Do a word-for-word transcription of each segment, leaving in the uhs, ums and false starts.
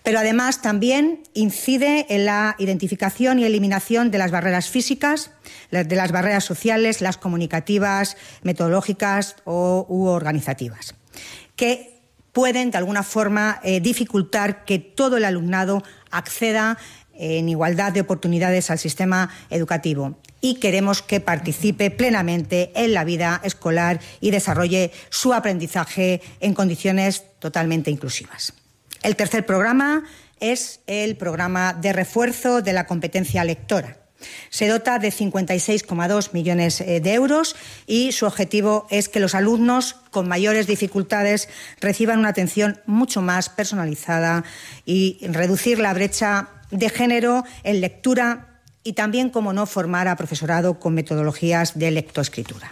Pero además también incide en la identificación y eliminación de las barreras físicas, de las barreras sociales, las comunicativas, metodológicas o, u organizativas, que pueden de alguna forma eh, dificultar que todo el alumnado acceda en igualdad de oportunidades al sistema educativo. Y queremos que participe plenamente en la vida escolar y desarrolle su aprendizaje en condiciones totalmente inclusivas. El tercer programa es el programa de refuerzo de la competencia lectora. Se dota de cincuenta y seis coma dos millones de euros y su objetivo es que los alumnos con mayores dificultades reciban una atención mucho más personalizada y reducir la brecha de género en lectura y también, como no, formar a profesorado con metodologías de lectoescritura.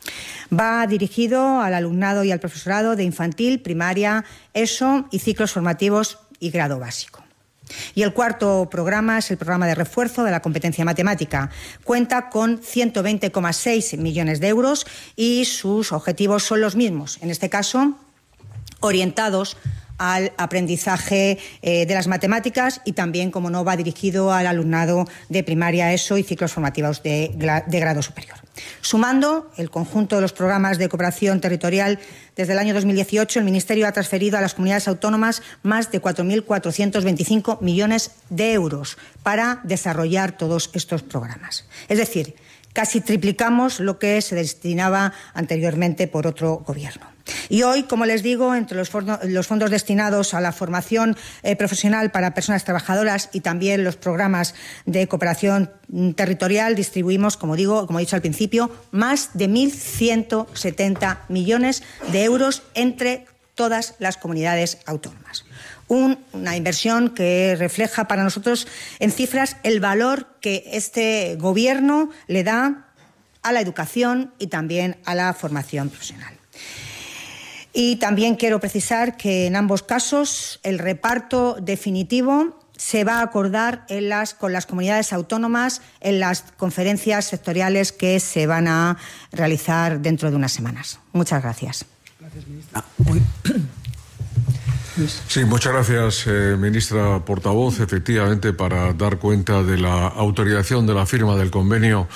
Va dirigido al alumnado y al profesorado de infantil, primaria, ESO y ciclos formativos y grado básico. Y el cuarto programa es el programa de refuerzo de la competencia matemática. Cuenta con ciento veinte coma seis millones de euros y sus objetivos son los mismos, en este caso orientados al aprendizaje eh, de las matemáticas y también, como no, va dirigido al alumnado de primaria, ESO y ciclos formativos de, de grado superior. Sumando el conjunto de los programas de cooperación territorial, desde el año dos mil dieciocho el Ministerio ha transferido a las comunidades autónomas más de cuatro mil cuatrocientos veinticinco millones de euros para desarrollar todos estos programas. Es decir, casi triplicamos lo que se destinaba anteriormente por otro gobierno. Y hoy, como les digo, entre los fondos, los fondos destinados a la formación eh, profesional para personas trabajadoras y también los programas de cooperación territorial, distribuimos, como digo, como he dicho al principio, más de mil ciento setenta millones de euros entre todas las comunidades autónomas. Un, una inversión que refleja para nosotros en cifras el valor que este Gobierno le da a la educación y también a la formación profesional. Y también quiero precisar que en ambos casos el reparto definitivo se va a acordar en las, con las comunidades autónomas en las conferencias sectoriales que se van a realizar dentro de unas semanas. Muchas gracias. Gracias, ministra. Sí, muchas gracias, eh, ministra portavoz. Efectivamente, para dar cuenta de la autorización de la firma del convenio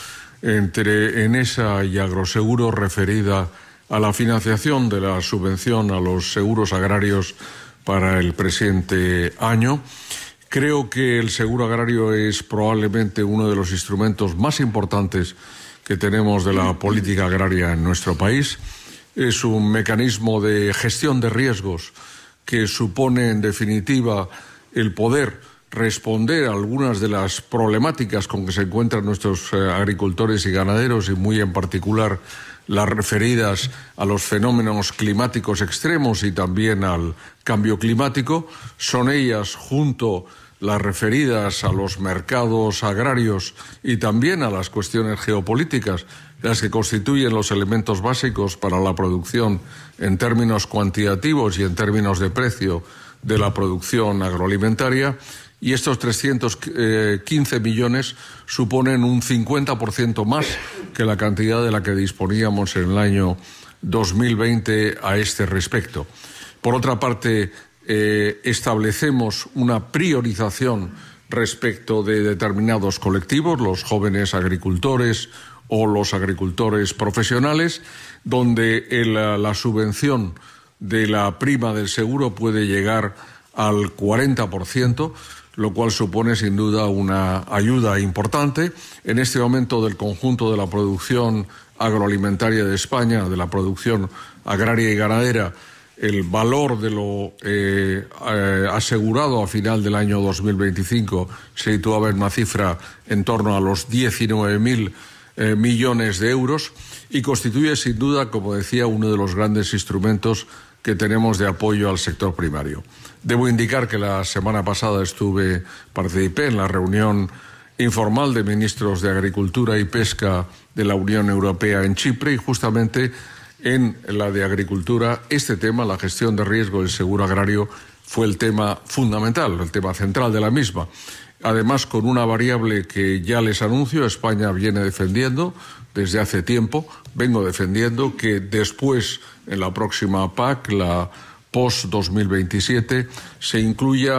entre Enesa y Agroseguro referida a la financiación de la subvención a los seguros agrarios para el presente año. Creo que el seguro agrario es probablemente uno de los instrumentos más importantes que tenemos de la política agraria en nuestro país. Es un mecanismo de gestión de riesgos que supone, en definitiva, el poder responder a algunas de las problemáticas con que se encuentran nuestros eh, agricultores y ganaderos y muy en particular las referidas a los fenómenos climáticos extremos y también al cambio climático. Son ellas, junto las referidas a los mercados agrarios y también a las cuestiones geopolíticas, las que constituyen los elementos básicos para la producción en términos cuantitativos y en términos de precio de la producción agroalimentaria. Y estos trescientos quince millones suponen un cincuenta por ciento más que la cantidad de la que disponíamos en el año dos mil veinte a este respecto. Por otra parte, eh, establecemos una priorización respecto de determinados colectivos, los jóvenes agricultores o los agricultores profesionales, donde el, la subvención de la prima del seguro puede llegar al cuarenta por ciento, lo cual supone sin duda una ayuda importante. En este momento del conjunto de la producción agroalimentaria de España, de la producción agraria y ganadera, el valor de lo eh, eh, asegurado a final del año dos mil veinticinco se situaba en una cifra en torno a los diecinueve mil eh, millones de euros y constituye sin duda, como decía, uno de los grandes instrumentos que tenemos de apoyo al sector primario. Debo indicar que la semana pasada estuve, participé en la reunión informal de ministros de Agricultura y Pesca de la Unión Europea en Chipre y justamente en la de Agricultura este tema, la gestión de riesgo del seguro agrario, fue el tema fundamental, el tema central de la misma. Además, con una variable que ya les anuncio, España viene defendiendo desde hace tiempo, vengo defendiendo que después, en la próxima P A C, la post dos mil veintisiete, se incluya